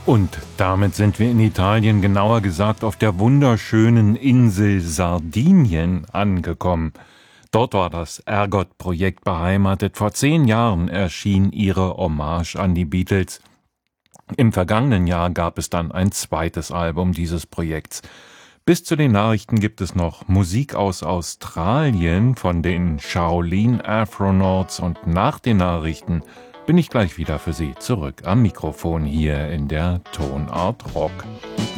Und damit sind wir in Italien, genauer gesagt auf der wunderschönen Insel Sardinien angekommen. Dort war das Ergot-Projekt beheimatet. Vor 10 Jahren erschien ihre Hommage an die Beatles. Im vergangenen Jahr gab es dann ein zweites Album dieses Projekts. Bis zu den Nachrichten gibt es noch Musik aus Australien von den Shaolin Afronauts und nach den Nachrichten bin ich gleich wieder für Sie zurück am Mikrofon hier in der Tonart Rock.